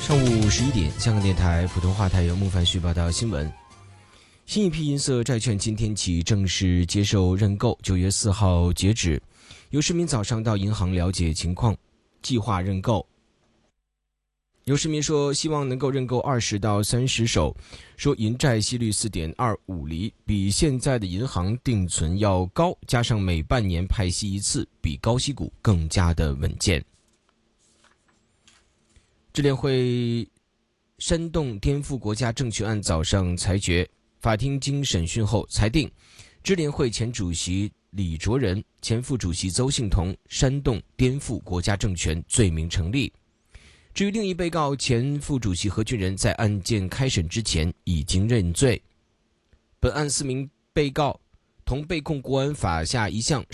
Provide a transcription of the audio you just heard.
上午11点，香港电台普通话台由孟凡旭报道新闻。新一批银色债券今天起正式接受认购，9月4号截止。有市民早上到银行了解情况，计划认购。有市民说希望能够认购20到30手，说银债息率 4.25 厘，比现在的银行定存要高，加上每半年派息一次，比高息股更加的稳健。智联会煽动颠覆国家政权案早上裁决，法庭经审讯后裁定，智联会前主席李卓人、前副主席邹幸同煽动颠覆国家政权罪名成立。至于另一被告前副主席何俊仁，在案件开审之前已经认罪。本案4名被告同被控国安法下一项